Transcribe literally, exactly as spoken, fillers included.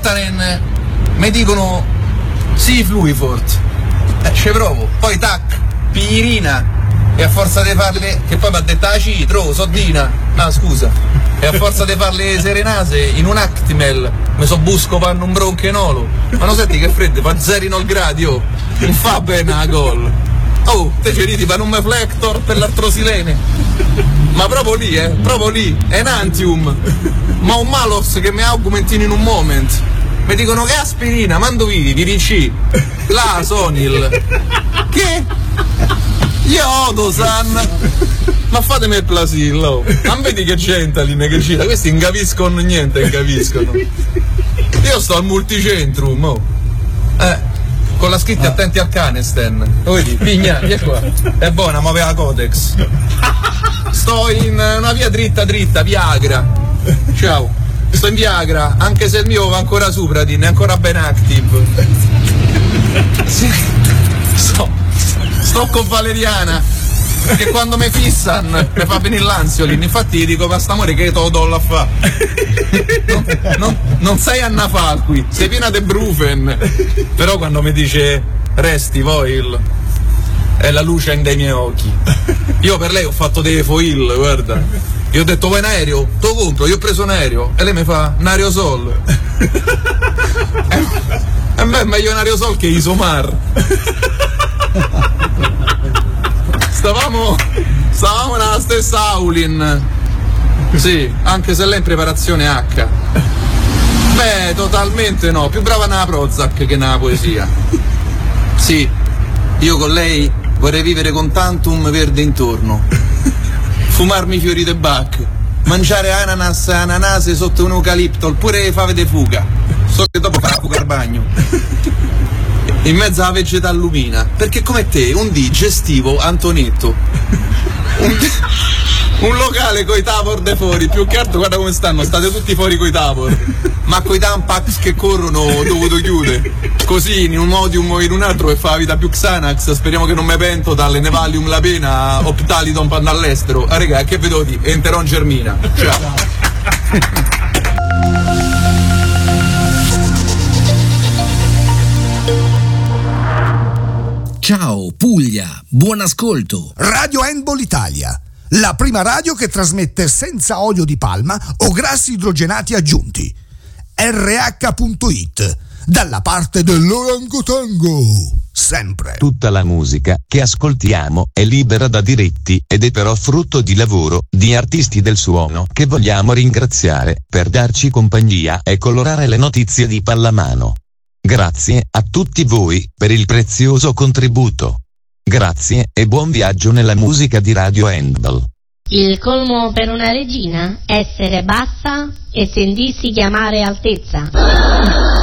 Virtanen, mi dicono sì, Fluifort, eh, ci provo, poi tac, piglierina, e a forza di farle, che poi mi ha detto ah citro, soddina, no scusa, e a forza di farle serenase in un Actimel mi so busco panno un bronchenolo, ma non senti che freddo, fa zero nol gradi, oh, non fa bene a gol. Oh, te ci ridi, fanno un Meflector per l'artrosilene, ma proprio lì, eh, proprio lì, Enantium, ma un Malos che mi augmentino in un moment, mi dicono che aspirina, mando vivi, Virici, la Sonil, che? Iodo-san, ma fatemi il plasillo, non vedi che Gentaline che cita, questi non capiscono niente, non capiscono. Io sto al multicentrum, oh. eh, con la scritta ah. attenti al canesten, lo vedi, pigna, via qua, è buona, muove la Codex. Sto in una via dritta dritta, Viagra, ciao, sto in Viagra, anche se il mio va ancora Supradin, è ancora ben active. Sì. Sto, sto con Valeriana, che quando mi fissan mi fa venire l'ansiolin, infatti gli dico ma st'amore che te lo do a fa, non, non, non sei Anna Falqui, sei piena de Brufen, però quando mi dice resti Voil è la luce dei miei occhi. Io per lei ho fatto dei foil, guarda, io ho detto vuoi un aereo? Te lo compro, io ho preso un aereo e lei mi fa un aerosol. E a me è meglio un aerosol che Isomar. Stavamo stavamo nella stessa Aulin, sì, anche se lei in preparazione H. Beh, totalmente no, più brava nella Prozac che nella poesia. Sì, io con lei vorrei vivere con tantum verde intorno, fumarmi i fiori de Bach, mangiare ananas e ananase sotto un eucalipto, oppure fave de fuga, so che dopo farà fuga al bagno, in mezzo alla vegetà lumina, perché come te un dì gestivo Antonetto, un, un locale coi tavor de fuori, più che altro guarda come stanno, state tutti fuori coi tavor, ma coi tampax che corrono ho dovuto chiudere, così in un modo o in un altro che fa la vita più Xanax, speriamo che non me pento dalle Nevalium la pena, Optalidon per andare all'estero, ah raga che vedo di Enteron Germina, ciao. Ciao Puglia, buon ascolto. Radio Handball Italia, la prima radio che trasmette senza olio di palma o grassi idrogenati aggiunti. erre acca punto it, dalla parte dell'orangotango, sempre. Tutta la musica che ascoltiamo è libera da diritti ed è però frutto di lavoro di artisti del suono che vogliamo ringraziare per darci compagnia e colorare le notizie di pallamano. Grazie a tutti voi per il prezioso contributo. Grazie e buon viaggio nella musica di Radio Handball. Il colmo per una regina? Essere bassa e sentirsi chiamare altezza.